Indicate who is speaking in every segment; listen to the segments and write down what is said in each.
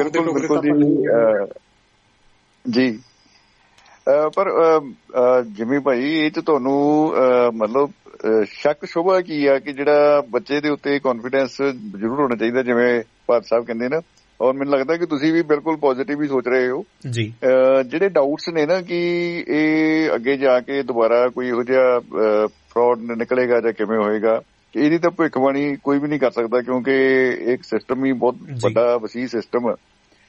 Speaker 1: ਬਿਲਕੁਲ ਬਿਲਕੁਲ ਜੀ। ਪਰ ਜਿਵੇਂ ਭਾਈ ਇਹ 'ਚ ਤੁਹਾਨੂੰ ਮਤਲਬ ਸ਼ੱਕ ਸ਼ੁਬਾ ਕੀ ਆ ਕਿ ਜਿਹੜਾ ਬੱਚੇ ਦੇ ਉੱਤੇ ਕੌਨਫੀਡੈਂਸ ਜ਼ਰੂਰ ਹੋਣਾ ਚਾਹੀਦਾ, ਜਿਵੇਂ ਭਾਰਤ ਸਾਹਿਬ ਕਹਿੰਦੇ ਨਾ, ਔਰ ਮੈਨੂੰ ਲੱਗਦਾ ਕਿ ਤੁਸੀਂ ਵੀ ਬਿਲਕੁਲ ਪੋਜ਼ਿਟਿਵ ਹੀ ਸੋਚ ਰਹੇ ਹੋ
Speaker 2: ਜੀ।
Speaker 1: ਜਿਹੜੇ ਡਾਊਟਸ ਨੇ ਨਾ ਕਿ ਇਹ ਅੱਗੇ ਜਾ ਕੇ ਦੁਬਾਰਾ ਕੋਈ ਇਹੋ ਜਿਹਾ ਫਰਾਡ ਨਿਕਲੇਗਾ ਜਾਂ ਕਿਵੇਂ ਹੋਏਗਾ, ਇਹਦੀ ਤਾਂ ਭਵਿੱਖਬਾਣੀ ਕੋਈ ਵੀ ਨਹੀਂ ਕਰ ਸਕਦਾ, ਕਿਉਂਕਿ ਇੱਕ ਸਿਸਟਮ ਹੀ ਬਹੁਤ ਵੱਡਾ ਵਸੀਹ ਸਿਸਟਮ ਹੈ।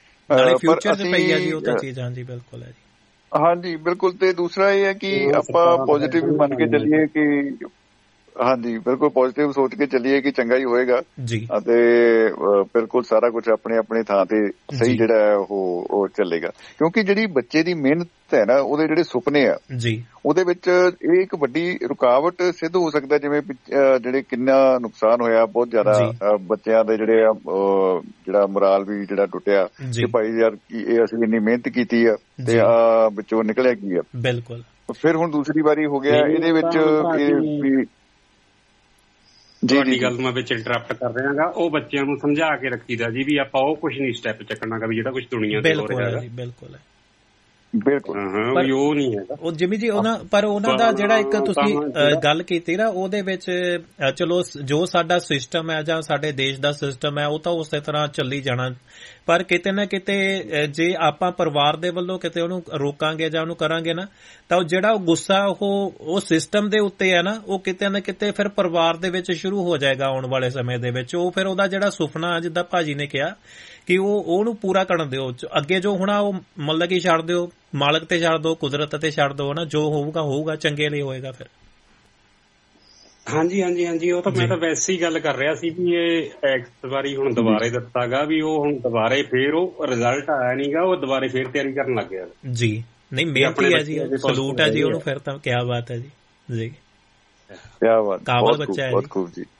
Speaker 1: ਹਾਂਜੀ ਬਿਲਕੁਲ। ਤੇ ਦੂਸਰਾ ਇਹ ਹੈ ਕਿ ਆਪਾਂ ਪੋਜ਼ਿਟਿਵ ਵੀ ਮੰਨ ਕੇ ਚੱਲੀਏ ਕਿ ਹਾਂਜੀ ਬਿਲਕੁਲ ਪੋਜ਼ਿਟਿਵ ਸੋਚ ਕੇ ਚੱਲੀਏ ਕਿ ਚੰਗਾ ਹੀ ਹੋਏਗਾ ਅਤੇ ਬਿਲਕੁਲ ਸਾਰਾ ਕੁਝ ਆਪਣੇ ਆਪਣੇ ਥਾਂ ਤੇ ਸਹੀ ਜਿਹੜਾ ਹੈ ਉਹ ਚੱਲੇਗਾ, ਕਿਉਂਕਿ ਜਿਹੜੀ ਬੱਚੇ ਦੀ ਮਿਹਨਤ ਹੈ ਨਾ, ਉਹਦੇ ਜਿਹੜੇ ਸੁਪਨੇ ਆ ਉਹਦੇ ਵਿੱਚ ਇਹ ਇੱਕ ਵੱਡੀ ਰੁਕਾਵਟ ਸਿੱਧ ਹੋ ਸਕਦਾ। ਜਿਵੇਂ ਜਿਹੜੇ ਕਿੰਨਾ ਨੁਕਸਾਨ ਹੋਇਆ, ਬਹੁਤ ਜ਼ਿਆਦਾ ਬੱਚਿਆਂ ਦੇ ਜਿਹੜੇ ਆ ਜਿਹੜਾ ਮੁਰਾਲ ਵੀ ਜਿਹੜਾ ਟੁੱਟਿਆ ਕਿ ਭਾਈ ਯਾਰ ਇਹ ਅਸੀਂ ਇੰਨੀ ਮਿਹਨਤ ਕੀਤੀ ਆ ਤੇ ਵਿੱਚੋਂ ਨਿਕਲਿਆ ਕੀ ਆ।
Speaker 2: ਬਿਲਕੁਲ।
Speaker 1: ਫਿਰ ਹੁਣ ਦੂਸਰੀ ਵਾਰੀ ਹੋ ਗਿਆ ਇਹਦੇ ਵਿੱਚ
Speaker 3: ਤੁਹਾਡੀ ਗੱਲ ਮੈਂ ਵਿੱਚ ਇੰਟਰਪਟ ਕਰ ਰਿਹਾ ਗਾ। ਉਹ ਬੱਚਿਆਂ ਨੂੰ ਸਮਝਾ ਕੇ ਰੱਖੀਦਾ ਜੀ ਵੀ ਆਪਾਂ ਉਹ ਕੁਛ ਨਹੀਂ ਸਟੈਪ ਚੱਕਣਾਗਾ ਵੀ ਜਿਹੜਾ ਕੁਛ ਦੁਨੀਆ ਤੇ ਹੋ ਰਿਹਾ ਹੈਗਾ।
Speaker 2: ਬਿਲਕੁਲ
Speaker 1: ਬਿਲਕੁਲ
Speaker 3: ਉਹ ਨਹੀਂ ਹੈਗਾ
Speaker 2: ਉਹ ਜਿਵੇਂ ਜੀ ਪਰ ਉਹਨਾਂ ਦਾ ਜਿਹੜਾ ਇੱਕ ਤੁਸੀਂ ਗੱਲ ਕੀਤੀ ਨਾ, ਉਹਦੇ ਵਿੱਚ ਚਲੋ ਜੋ ਸਾਡਾ ਸਿਸਟਮ ਹੈ ਜਾਂ ਸਾਡੇ ਦੇਸ਼ ਦਾ ਸਿਸਟਮ ਹੈ ਉਹ ਤਾਂ ਉਸੇ ਤਰ੍ਹਾਂ ਚੱਲੀ ਜਾਣਾ, ਪਰ ਕਿਤੇ ਨਾ ਕਿਤੇ ਜੇ ਆਪਾਂ ਪਰਿਵਾਰ ਦੇ ਵੱਲੋਂ ਕਿਤੇ ਉਹਨੂੰ ਰੋਕਾਂਗੇ ਜਾਂ ਉਹਨੂੰ ਕਰਾਂਗੇ ਨਾ, ਤਾਂ ਜਿਹੜਾ ਉਹ ਗੁੱਸਾ ਉਹ ਸਿਸਟਮ ਦੇ ਉੱਤੇ ਹੈ ਨਾ, ਉਹ ਕਿਤੇ ਨਾ ਕਿਤੇ ਫਿਰ ਪਰਿਵਾਰ ਦੇ ਵਿੱਚ ਸ਼ੁਰੂ ਹੋ ਜਾਏਗਾ ਆਉਣ ਵਾਲੇ ਸਮੇਂ ਦੇ ਵਿੱਚ। ਉਹ ਫਿਰ ਉਹਦਾ ਜਿਹੜਾ ਸੁਪਨਾ ਜਿੱਦਾਂ ਭਾਜੀ ਨੇ ਕਿਹਾ ਕਿ ਉਹਨੂੰ ਪੂਰਾ ਕਰਨ ਦਿਓ, ਅੱਗੇ ਜੋ ਹੋਣਾ ਉਹ ਮਤਲਬ ਕਿ ਛੱਡ ਦਿਓ, ਮਾਲਕ ਤੇ ਛੱਡ ਦਿਓ, ਕੁਦਰਤ ਤੇ ਛੱਡ ਦਿਓ ਨਾ, ਜੋ ਹੋਊਗਾ ਚੰਗੇ ਲਈ ਹੋਏਗਾ ਫਿਰ।
Speaker 3: ਹਾਂਜੀ ਹਾਂਜੀ ਹਾਂਜੀ ਉਹ ਤਾਂ ਮੈਂ ਤਾਂ ਵੈਸੇ ਹੀ ਗੱਲ ਕਰ ਰਿਹਾ ਸੀ ਵੀ ਇਹ ਇਸ ਵਾਰੀ ਹੁਣ ਦੁਬਾਰੇ ਦਿੱਤਾ ਗਾ ਵੀ ਉਹ ਹੁਣ ਦੁਬਾਰੇ ਫੇਰ ਉਹ ਰਿਜ਼ਲਟ ਆਇਆ ਨੀ ਗਾ, ਉਹ ਦੁਬਾਰੇ ਫੇਰ ਤਿਆਰੀ ਕਰਨ ਲੱਗ ਗਿਆ
Speaker 2: ਜੀ। ਨਹੀਂ ਮਿਹਨਤੀ ਹੈ ਜੀ, ਸਲੂਟ ਹੈ ਜੀ ਉਹਨੂੰ ਫਿਰ ਤਾਂ। ਕਿਆ ਬਾਤ ਹੈ ਜੀ,
Speaker 1: ਕਿਆ ਬਾਤ,
Speaker 2: ਕਾਬਲ ਬੱਚਾ ਹੈ
Speaker 1: ਬਹੁਤ ਖੂਬ ਜੀ।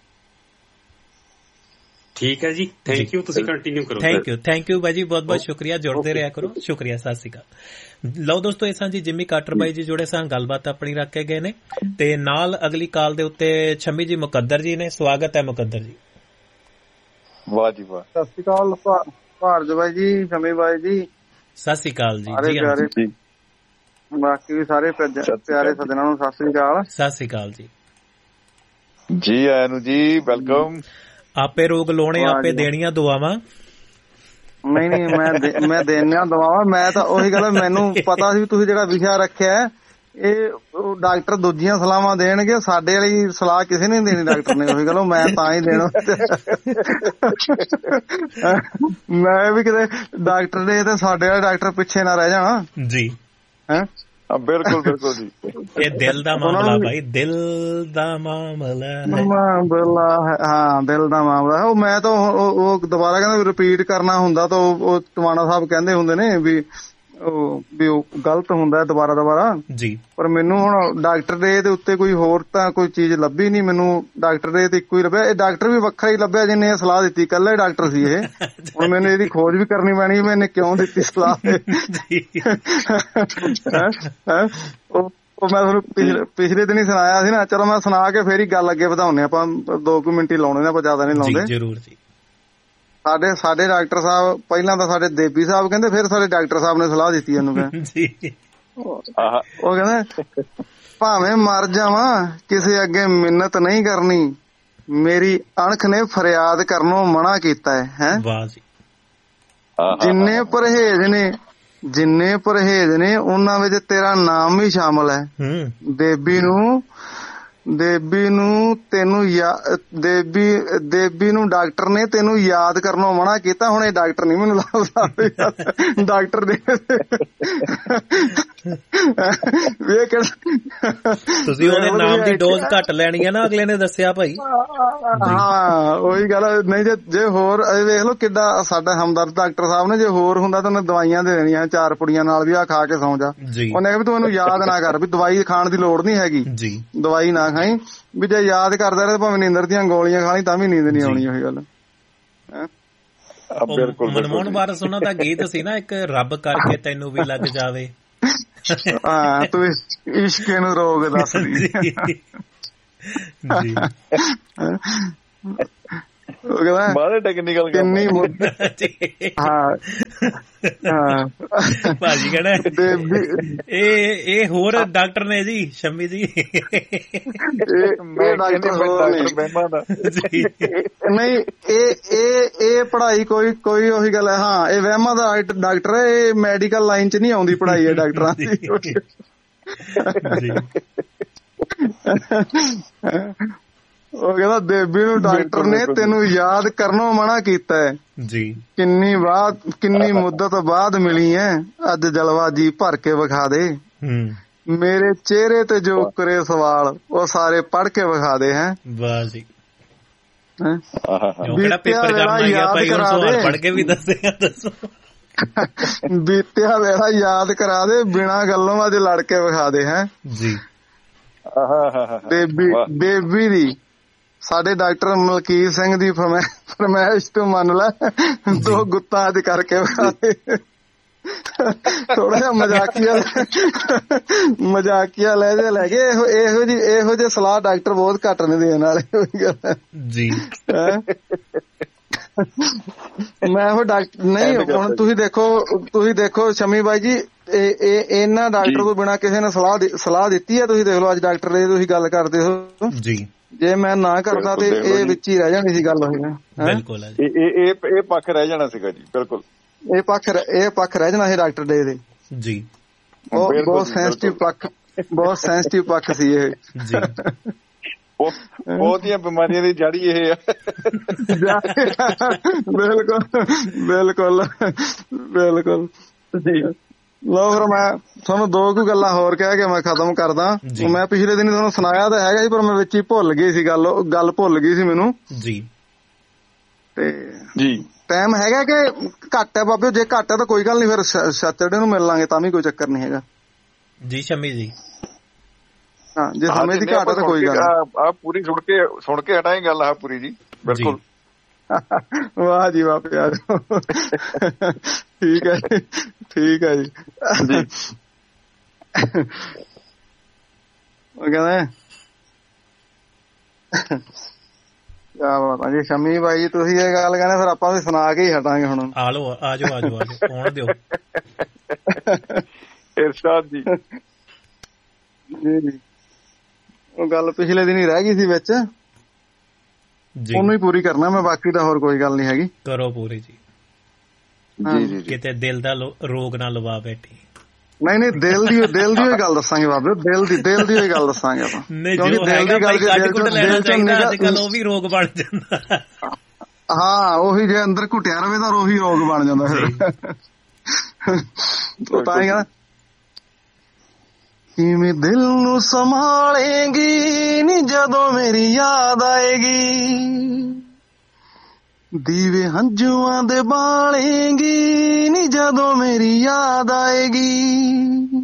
Speaker 3: ਠੀਕ ਹੈ ਜੀ, ਥੈਂਕ ਯੂ, ਤੁਸੀਂ ਕੰਟੀਨਿਊ ਕਰੋ।
Speaker 2: ਥੈਂਕ ਯੂ ਬਾਈ ਜੀ, ਬਹੁਤ ਬਹੁਤ ਸ਼ੁਕਰੀਆ, ਜੁੜਦੇ ਰਿਹਾ ਕਰੋ। ਸ਼ੁਕਰੀਆ, ਸਤਿ ਸ਼੍ਰੀ ਅਕਾਲ। ਲਓ ਦੋਸਤੋ, ਇਹ ਸਾਂ ਜੀ ਜਿੰਮੀ ਕਾਟਰ ਬਾਈ ਜੀ ਜੁੜੇ ਸਾਂ, ਗੱਲਬਾਤ ਆਪਣੀ ਰੱਖ ਕੇ ਗਏ ਨੇ, ਤੇ ਨਾਲ ਅਗਲੀ ਕਾਲ ਦੇ ਉੱਤੇ ਛੰਮੀ ਜੀ ਮੁਕੱਦਰ ਜੀ ਨੇ। ਸਵਾਗਤ ਹੈ ਮੁਕੱਦਰ ਜੀ।
Speaker 1: ਵਾਹ ਜੀ ਵਾਹ,
Speaker 4: ਸਤਿ ਸ਼੍ਰੀ ਅਕਾਲ ਭਾਰਤ ਬਾਈ ਜੀ, ਛੰਮੀ ਬਾਈ ਜੀ,
Speaker 2: ਸਤਿ ਸ਼੍ਰੀ ਅਕਾਲ ਜੀ।
Speaker 4: ਬਾਕੀ ਵੀ ਸਾਰੇ ਪਿਆਰੇ ਸੱਜਣਾਂ ਨੂੰ ਸਤਿ ਸ਼੍ਰੀ ਅਕਾਲ।
Speaker 2: ਸਤਿ ਸ਼੍ਰੀ ਅਕਾਲ ਜੀ,
Speaker 1: ਜੀ ਆਇਆਂ ਨੂੰ ਜੀ, ਵੈਲਕਮ।
Speaker 2: ਆਪੇ ਰੋਗ ਲਾਉਣੇ, ਆਪੇ ਦੇਣੀਆਂ ਦੁਆਵਾਂ।
Speaker 4: ਨਹੀਂ ਮੈਂ ਦੇਣੀਆਂ ਦੁਆਵਾਂ। ਮੈਂ ਤਾਂ ਉਹੀ ਗੱਲ, ਮੈਨੂੰ ਪਤਾ ਸੀ ਤੁਸੀਂ ਜਿਹੜਾ ਵਿਸ਼ਾ ਰੱਖਿਆ ਇਹ ਡਾਕਟਰ ਦੂਜੀਆਂ ਸਲਾਹਾਂ ਦੇਣਗੇ, ਸਾਡੇ ਵਾਲੀ ਸਲਾਹ ਕਿਸੇ ਨੇ ਦੇਣੀ ਡਾਕਟਰ ਨੇ। ਉਹੀ ਗੱਲ ਮੈਂ ਤਾਂ ਹੀ ਦੇਣਾ। ਮੈਂ ਵੀ ਕਿਤੇ ਡਾਕਟਰ ਦੇ ਤੇ ਸਾਡੇ ਵਾਲੇ ਡਾਕਟਰ ਪਿੱਛੇ ਨਾ ਰਹਿ ਜਾਣਾ
Speaker 2: ਜੀ।
Speaker 4: ਹੈਂ
Speaker 1: ਬਿਲਕੁਲ ਬਿਲਕੁਲ ਜੀ,
Speaker 2: ਇਹ ਦਿਲ ਦਾ ਮਾਮਲਾ ਭਾਈ, ਦਿਲ ਦਾ ਮਾਮਲਾ
Speaker 4: ਹਾਂ ਦਿਲ ਦਾ ਮਾਮਲਾ। ਉਹ ਮੈਂ ਤਾਂ ਉਹ ਦੁਬਾਰਾ ਕਹਿੰਦਾ ਰਿਪੀਟ ਕਰਨਾ ਹੁੰਦਾ ਤਾਂ ਉਹ ਟਵਾਣਾ ਸਾਹਿਬ ਕਹਿੰਦੇ ਹੁੰਦੇ ਨੇ ਵੀ ਉਹ ਗਲਤ ਹੁੰਦਾ ਦੁਬਾਰਾ
Speaker 2: ਜੀ।
Speaker 4: ਪਰ ਮੈਨੂੰ ਹੁਣ ਡਾਕਟਰ ਦੇ ਇਹਦੇ ਉੱਤੇ ਕੋਈ ਹੋਰ ਤਾਂ ਕੋਈ ਚੀਜ਼ ਲੱਭੀ ਨੀ ਮੈਨੂੰ। ਡਾਕਟਰ ਦੇ ਤੇ ਇੱਕੋ ਹੀ ਲੱਭਿਆ। ਇਹ ਡਾਕਟਰ ਵੀ ਵੱਖਰਾ ਹੀ ਲੱਭਿਆ ਜਿਹਨੇ ਇਹ ਸਲਾਹ ਦਿੱਤੀ, ਇਕੱਲਾ ਹੀ ਡਾਕਟਰ ਸੀ ਇਹ। ਹੁਣ ਮੈਨੂੰ ਇਹਦੀ ਖੋਜ ਵੀ ਕਰਨੀ ਪੈਣੀ ਵੀ ਇਹਨੇ ਕਿਉਂ ਦਿੱਤੀ ਸਲਾਹ। ਉਹ ਮੈਂ ਤੁਹਾਨੂੰ ਪਿਛਲੇ ਦਿਨ ਹੀ ਸੁਣਾਇਆ ਸੀ ਨਾ। ਚਲੋ ਮੈਂ ਸੁਣਾ ਕੇ ਫੇਰ ਹੀ ਗੱਲ ਅੱਗੇ ਵਧਾਉਨੇ ਆਪਾਂ, 2 ਮਿੰਟ ਹੀ ਲਾਉਣੇ ਨੇ, ਆਪਾਂ ਜ਼ਿਆਦਾ ਨੀ ਲਾਉਂਦੇ।
Speaker 2: ਜ਼ਰੂਰ ਜੀ।
Speaker 4: ਸਾਡੇ ਡਾਕਟਰ ਸਾਹਿਬ ਪਹਿਲਾਂ ਤਾਂ ਸਾਡੇ ਦੇਬੀ ਸਾਹਿਬ ਕਹਿੰਦੇ, ਫਿਰ ਸਾਡੇ ਡਾਕਟਰ ਸਾਹਿਬ ਨੇ ਸਲਾਹ ਦਿੱਤੀ ਇਹਨੂੰ। ਉਹ ਕਹਿੰਦੇ ਭਾਵੇਂ ਮਰ ਜਾਵਾਂ ਕਿਸੇ ਅੱਗੇ ਮਿੰਨਤ ਨਹੀਂ ਕਰਨੀ, ਮੇਰੀ ਅਣਖ ਨੇ ਫਰਿਆਦ ਕਰਨੋਂ ਮਨਾ ਕੀਤਾ ਹੈ। ਜਿੰਨੇ ਪਰਹੇਜ਼ ਨੇ ਉਹਨਾਂ ਵਿੱਚ ਤੇਰਾ ਨਾਮ ਵੀ ਸ਼ਾਮਲ ਹੈ। ਦੇਬੀ ਨੂੰ ਡਾਕਟਰ ਨੇ ਤੈਨੂੰ ਯਾਦ ਕਰਨੋਂ ਮਨਾ ਕੀਤਾ। ਹੁਣ ਇਹ ਡਾਕਟਰ ਨੀ ਮੈਨੂੰ ਲੱਗਦਾ ਡਾਕਟਰ ਦੇ
Speaker 2: ਤੁਸੀਂ ਉਹਦੇ ਨਾਮ ਦੀ ਡੋਜ਼ ਘੱਟ ਲੈਣੀ ਹੈ ਨਾ, ਅਗਲੇ ਨੇ ਦੱਸਿਆ ਭਾਈ।
Speaker 4: ਹਾਂ ਉਹੀ ਗੱਲ। ਨਹੀਂ ਜੇ ਹੋਰ ਵੇਖ ਲਓ ਕਿੱਡਾ ਸਾਡਾ ਹਮਦਰਦ ਡਾਕਟਰ ਸਾਹਿਬ ਨੇ, ਜੇ ਹੋਰ ਹੁੰਦਾ ਤਾਂ ਉਹਨੇ ਦਵਾਈਆਂ ਦੇ ਦੇਣੀਆਂ 4 ਪੁੜੀਆਂ ਨਾਲ ਵੀ ਆ ਖਾ ਕੇ ਸੌਂ ਜਾ। ਉਹਨੇ ਕਿਹਾ ਵੀ ਤੂੰ ਇਹਨੂੰ ਯਾਦ ਨਾ ਕਰ, ਵੀ ਦਵਾਈ ਖਾਣ ਦੀ ਲੋੜ ਨੀ ਹੈਗੀ, ਦਵਾਈ ਨਾ ਖਾਈ, ਵੀ ਜੇ ਯਾਦ ਕਰਦਾ ਰਹੇ ਭਾਵੇਂ ਨੀਂਦਰ ਦੀਆਂ ਗੋਲੀਆਂ ਖਾ ਲਈ ਤਾਂ ਵੀ ਨੀਂਦ ਨੀ ਆਉਣੀ। ਉਹੀ ਗੱਲ।
Speaker 2: ਮਨਮੋਹਨ ਵਾਰਸ ਉਹਨਾਂ ਦਾ ਗੀਤ ਸੀ ਨਾ ਇੱਕ, ਰੱਬ ਕਰਕੇ ਤੈਨੂੰ ਵੀ ਲੱਗ ਜਾਵੇ।
Speaker 4: ਹਾਂ ਤੂੰ ਇਸ਼ਕੇ ਨੂੰ ਰੋਗ ਦੱਸਦੀ। ਉਹ ਕਹਿੰਦਾ
Speaker 1: ਬਾਹਲੇ ਟੈਕਨੀਕਲ
Speaker 4: ਕਿੰਨੀ ਹਾਂ
Speaker 2: ਭਾਜੀ ਕਹਿੰਦਾ ਇਹ ਹੋਰ ਡਾਕਟਰ ਨੇ ਜੀ ਸ਼ੰਮੀ ਜੀ,
Speaker 4: ਇਹ ਡਾਕਟਰ ਨਹੀਂ, ਇਹ ਪੜ੍ਹਾਈ ਕੋਈ ਉਹੀ ਗੱਲ ਹੈ। ਹਾਂ, ਇਹ ਵਹਿਮਾਂ ਦਾ ਡਾਕਟਰ ਹੈ, ਇਹ ਮੈਡੀਕਲ ਲਾਈਨ ਚ ਨਹੀਂ ਆਉਂਦੀ ਪੜ੍ਹਾਈ ਹੈ ਡਾਕਟਰਾਂ ਦੀ। ਉਹ ਕਹਿੰਦਾ ਦੇਵੀ ਨੂੰ ਡਾਕਟਰ ਨੇ ਤੈਨੂੰ ਯਾਦ ਕਰਨੋਂ ਮਨਾ ਕੀਤਾ ਹੈ ਜੀ, ਕਿੰਨੀ ਮੁੱਦਤ ਬਾਅਦ ਮਿਲੀ ਐ, ਅੱਜ ਜਲਵਾ ਜੀ ਭਰ ਕੇ ਵਿਖਾ ਦੇ, ਮੇਰੇ ਚਿਹਰੇ ਤੇ ਜੋ ਕਰੇ ਸਵਾਲ ਉਹ ਸਾਰੇ ਪੜ੍ਹ ਕੇ ਵਿਖਾ ਦੇ। ਹੈ ਵਾਹ ਜੀ, ਬੀਤਿਆ ਵੇਲਾ ਯਾਦ ਕਰਾ ਦੇ, ਬਿਨਾਂ ਗੱਲੋਂ ਅੱਜ ਲੜ ਕੇ ਵਿਖਾ ਦੇ। ਹੈ ਜੀ, ਦੇਵੀ ਦੀ ਸਾਡੇ ਡਾਕਟਰ ਮਲਕੀਤ ਸਿੰਘ ਦੀ ਫਰਮਾਇਸ਼ ਤੋਂ ਮੰਨ ਲੈ, 2 ਗੁੱਤਾਂ ਅੱਜ ਕਰਕੇ ਵਿਖਾ ਦੇ। ਥੋੜਾ ਜਿਹਾ ਮਜ਼ਾਕੀਆ ਲੈ ਕੇ ਇਹੋ ਜਿਹੇ ਸਲਾਹ ਡਾਕਟਰ ਬਹੁਤ ਘੱਟ ਨੇ ਦੇਣ ਵਾਲੇ ਜੀ। ਮੈਂ ਉਹ ਡਾਕਟਰ ਨਹੀਂ, ਹੁਣ ਤੁਸੀਂ ਦੇਖੋ ਸ਼ਮੀ ਬਾਈ ਜੀ, ਇਹਨਾਂ ਡਾਕਟਰ ਤੋਂ ਬਿਨਾਂ ਕਿਸੇ ਨੇ ਸਲਾਹ ਦਿੱਤੀ ਹੈ? ਤੁਸੀਂ ਦੇਖ ਲਓ ਅੱਜ ਡਾਕਟਰ ਦੀ ਤੁਸੀਂ ਗੱਲ ਕਰਦੇ ਹੋ ਜੀ, ਜੇ ਮੈਂ ਨਾ ਕਰਦਾ ਤੇ ਇਹ ਵਿੱਚ ਹੀ ਰਹਿ ਜਾਣੀ ਸੀ ਗੱਲ।
Speaker 2: ਬਿਲਕੁਲ
Speaker 1: ਇਹ ਪੱਖ ਰਹਿ ਜਾਣਾ ਸੀਗਾ ਜੀ, ਬਿਲਕੁਲ ਇਹ
Speaker 4: ਪੱਖ ਰਹਿ ਜਾਣਾ ਸੀ ਡਾਕਟਰ ਡੇ ਦੇ ਜੀ। ਬਹੁਤ ਸੈਂਸਿਟਿਵ ਪੱਖ ਸੀ ਇਹ ਜੀ।
Speaker 1: ਬਹੁਤੀਆਂ ਬਿਮਾਰੀਆਂ ਦੀ ਜੜ ਹੀ ਇਹ ਆ।
Speaker 4: ਬਿਲਕੁਲ ਜੀ। ਲਓ ਫਿਰ ਮੈਂ ਤੁਹਾਨੂੰ 2 ਗੱਲਾਂ ਹੋਰ ਕਹਿ ਕੇ ਮੈਂ ਖਤਮ ਕਰਦਾ। ਮੈਂ ਪਿਛਲੇ ਦਿਨ ਤੁਹਾਨੂੰ ਸੁਣਾਇਆ ਤਾਂ ਹੈਗਾ ਸੀ, ਪਰ ਮੈਂ ਵਿੱਚ ਹੀ ਭੁੱਲ ਗਈ ਸੀ ਗੱਲ ਭੁੱਲ ਗਈ ਸੀ ਮੈਨੂੰ ਜੀ। ਤੇ ਜੀ ਟਾਈਮ ਹੈਗਾ ਕਿ ਘੱਟ ਹੈ ਬਾਬੇ? ਜੇ ਘੱਟ ਹੈ ਤਾਂ ਕੋਈ ਗੱਲ ਨੀ, ਫਿਰ ਸੈਟਰਡੇ ਨੂੰ ਮਿਲ ਲਾਂਗੇ ਤਾਂ ਵੀ ਕੋਈ ਚੱਕਰ ਨੀ ਹੈਗਾ ਜੀ ਸ਼ਮੀ ਜੀ। ਹਾਂ, ਜੇ ਸਮੇਂ ਦੀ ਘਾਟ ਹੈ ਤਾਂ ਕੋਈ ਗੱਲ
Speaker 1: ਆ ਪੂਰੀ ਸੁਣ ਕੇ ਹਟਾਏ ਗੱਲ ਆ ਪੂਰੀ ਜੀ। ਬਿਲਕੁਲ
Speaker 4: ਵਾਹ ਜੀ ਵਾਹ, ਪਿਆਰ ਠੀਕ ਹੈ ਜੀ। ਉਹ ਕਹਿੰਦਾ ਕਿਆ ਬਾਤ ਜੀ ਸ਼ਮੀ ਬਾਈ, ਤੁਸੀਂ ਇਹ ਗੱਲ ਕਹਿੰਦੇ ਫਿਰ ਆਪਾਂ ਵੀ ਸੁਣਾ ਕੇ ਹੀ ਹਟਾਂਗੇ ਹੁਣ।
Speaker 2: ਆਜੋ ਆਉਣ ਦਿਓ
Speaker 1: ਇਰਸ਼ਾਦ ਜੀ।
Speaker 4: ਜੀ ਉਹ ਗੱਲ ਪਿਛਲੇ ਦਿਨ ਹੀ ਰਹਿ ਗਈ ਸੀ ਵਿੱਚ, ਉਹਨੂੰ ਹੀ ਪੂਰੀ ਕਰਨਾ ਮੈਂ, ਬਾਕੀ ਤਾਂ ਹੋਰ ਕੋਈ ਗੱਲ ਨੀ ਹੈਗੀ।
Speaker 2: ਕਰੋ ਪੂਰੀ ਜੀ।
Speaker 1: ਜੀ
Speaker 2: ਕਿਤੇ ਦਿਲ ਦਾ ਰੋਗ ਨਾ ਲਵਾ ਬੈਠੀ।
Speaker 4: ਨਹੀਂ ਦਿਲ ਦੀ ਹੀ ਗੱਲ ਦੱਸਾਂਗੇ ਬਾਬੇ, ਦਿਲ ਦੀ ਹੀ ਗੱਲ ਦੱਸਾਂਗੇ ਆਪਾਂ, ਕਿਉਂਕਿ ਦਿਲ ਦੀ ਗੱਲ
Speaker 2: ਅੱਜ ਕੱਲ ਉਹ ਵੀ ਰੋਗ ਬਣ ਜਾਂਦਾ।
Speaker 4: ਹਾਂ, ਉਹੀ ਜੇ ਅੰਦਰ ਘੁੱਟਿਆ ਰਵੇ ਤਾਂ ਉਹੀ ਰੋਗ ਬਣ ਜਾਂਦਾ ਫਿਰ। ਤਾਂ ਹੀ ਕਹਿੰਦਾ ਕਿਵੇਂ ਦਿਲ ਨੂੰ ਸੰਭਾਲੇਂਗੀ ਨੀ ਜਦੋਂ ਮੇਰੀ ਯਾਦ ਆਏਗੀ, ਦੀਵੇ ਹੰਝੂਆਂ ਦੇ ਬਾਲੇਂਗੀ ਨੀ ਜਦੋਂ ਮੇਰੀ ਯਾਦ ਆਏਗੀ,